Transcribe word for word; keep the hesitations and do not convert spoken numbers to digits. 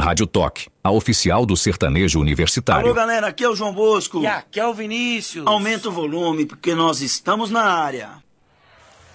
Rádio Toque, a oficial do sertanejo universitário. Alô, galera, aqui é o João Bosco. E aqui é o Vinícius. Aumenta o volume, porque nós estamos na área.